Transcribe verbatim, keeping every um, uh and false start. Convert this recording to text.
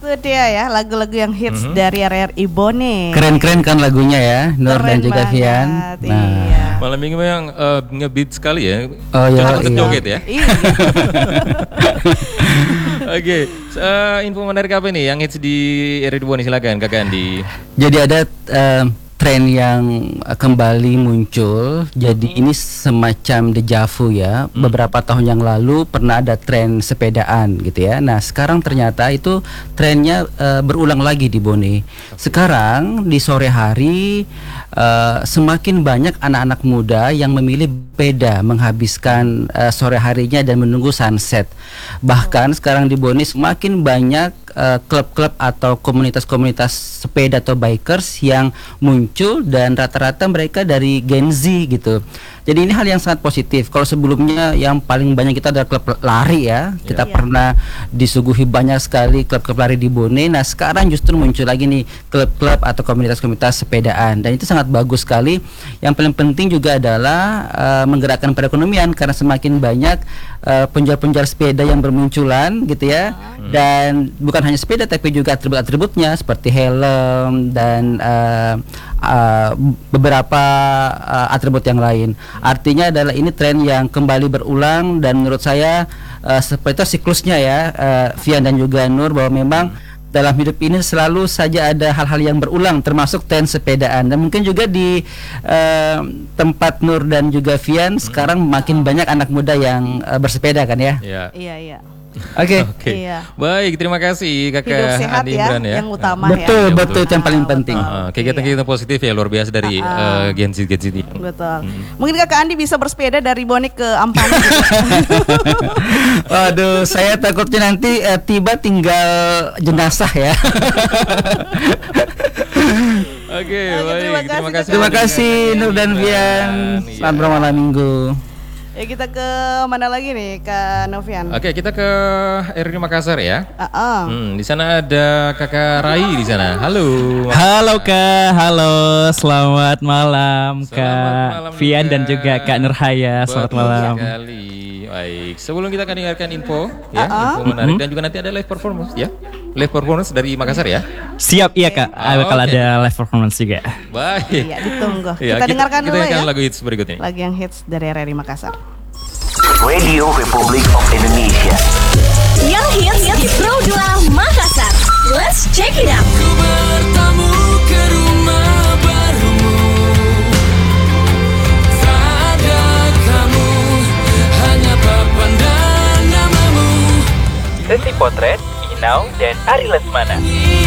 Itu dia ya lagu-lagu yang hits mm-hmm. dari R R I Bone. Keren-keren kan lagunya ya, Nur dan juga Vian. Nah, iya. Malam minggu memang uh, ngebeat sekali ya. Oh ya, iya. Joget ya. Iya. Oke, okay. uh, info menarik apa nih yang hits di R R I Bone, silakan Kakak Andi. Jadi ada uh, tren yang kembali muncul. Jadi ini semacam dejavu ya. Hmm. Beberapa tahun yang lalu pernah ada tren sepedaan gitu ya. Nah sekarang ternyata itu trennya uh, berulang lagi di Bone. Sekarang di sore hari uh, semakin banyak anak-anak muda yang memilih sepeda menghabiskan uh, sore harinya dan menunggu sunset. Bahkan sekarang di Bone semakin banyak uh, klub-klub atau komunitas-komunitas sepeda atau bikers yang muncul dan rata-rata mereka dari Gen Z gitu. Jadi ini hal yang sangat positif. Kalau sebelumnya yang paling banyak kita ada klub lari ya. Kita yeah. pernah disuguhi banyak sekali klub-klub lari di Bone. Nah sekarang justru muncul lagi nih klub-klub atau komunitas-komunitas sepedaan. Dan itu sangat bagus sekali. Yang paling penting juga adalah uh, menggerakkan perekonomian. Karena semakin banyak uh, penjual-penjual sepeda yang bermunculan gitu ya. Hmm. Dan bukan hanya sepeda tapi juga atribut-atributnya seperti helm dan uh, uh, beberapa uh, atribut yang lain. Artinya adalah ini tren yang kembali berulang dan menurut saya uh, seperti itu siklusnya ya, uh, Vian dan juga Nur, bahwa memang dalam hidup ini selalu saja ada hal-hal yang berulang termasuk tren sepedaan. Dan mungkin juga di uh, tempat Nur dan juga Vian hmm. sekarang makin banyak anak muda yang uh, bersepeda kan ya. Iya iya iya. Oke. Okay. Iya. Baik, terima kasih Kakak Hidup sehat Andi ya, Imran ya. yang utama betul, ya. Betul, betul itu yang paling ah, penting. Uh, kegiatan-kegiatan iya. positif ya luar biasa dari uh, uh, Gen Z Gen Z ini. Betul. Hmm. Mungkin Kakak Andi bisa bersepeda dari Bone ke Ampang. Waduh, saya takutnya nanti uh, tiba tinggal jenazah ya. Oke, okay, baik. Terima kasih, terima kasih, terima kasih Nur dan Vian. Selamat malam minggu. Ya kita ke mana lagi nih Kak Novian? Oke, kita ke R R I Makassar ya. Uh-uh. Hmm, di sana ada Kakak Rai di sana. Halo. Halo Kak, halo. Selamat malam Kak malam Vian juga. Dan juga Kak Nurhaya. Selamat Betul malam. sekali. Baik, sebelum kita akan dengarkan info ya, uh-uh. info menarik mm-hmm. dan juga nanti ada live performance ya. Live performance dari Makassar ya. Siap, iya Kak. Ah, bakal okay. ada live performance juga. Baik. Iya, ditunggu. Ya, kita, kita dengarkan kita, dulu kita ya. lagu hits berikutnya. Lagu yang hits dari R R I Makassar. Radio Republik of Indonesia. Yang hits di Pro dua Makassar. Let's check it out. Ku bertamu ke rumah barumu. Tak ada kamu, hanya papan dan namamu. Sesi potret Inau dan Ari Lesmana.